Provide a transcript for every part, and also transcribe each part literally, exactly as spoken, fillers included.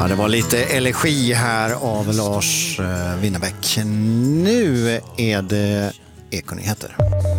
Ja, det var lite elegi här av Lars Winnerbäck. Nu är det Ekonyheter.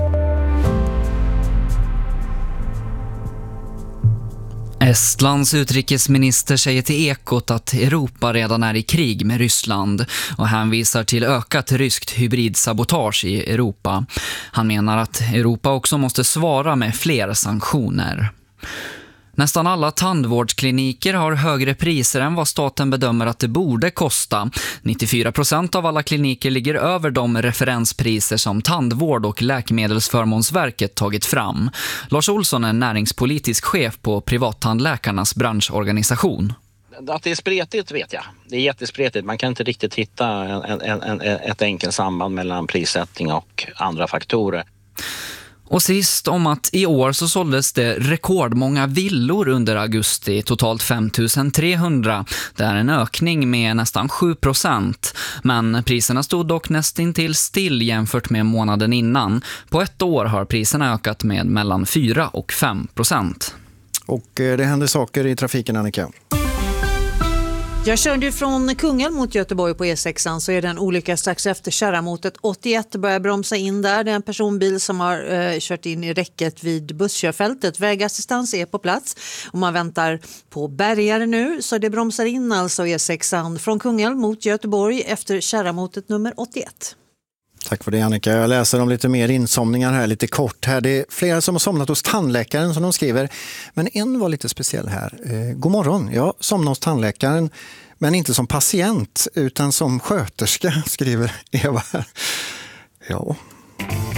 Estlands utrikesminister säger till Ekot att Europa redan är i krig med Ryssland och hänvisar till ökat ryskt hybridsabotage i Europa. Han menar att Europa också måste svara med fler sanktioner. Nästan alla tandvårdskliniker har högre priser än vad staten bedömer att det borde kosta. nittiofyra procent av alla kliniker ligger över de referenspriser som Tandvård- och Läkemedelsförmånsverket tagit fram. Lars Olsson är näringspolitisk chef på Privattandläkarnas branschorganisation. Att det är spretigt vet jag. Det är jättespretigt. Man kan inte riktigt hitta en, en, en, ett enkelt samband mellan prissättning och andra faktorer. Och sist om att i år så såldes det rekordmånga villor under augusti, totalt fem tusen trehundra. Det är en ökning med nästan sju procent. Men priserna stod dock nästintill still jämfört med månaden innan. På ett år har priserna ökat med mellan fyra och fem procent. Och det händer saker i trafiken, Annika. Jag körde från Kungälv mot Göteborg på E sexan, så är det en olycka strax efter Kärramotet åttioett börjar bromsa in där. Det är en personbil som har eh, kört in i räcket vid busskörfältet. Vägassistans är på plats och man väntar på bärgare nu, så det bromsar in alltså E sexan från Kungälv mot Göteborg efter Kärramotet nummer åttioett. Tack för det, Annika. Jag läser om lite mer insomningar här lite kort. Här. Det är flera som har somnat hos tandläkaren som de skriver. Men en var lite speciell här. Eh, god morgon. Jag somnade hos tandläkaren, men inte som patient utan som sköterska, skriver Eva. Ja.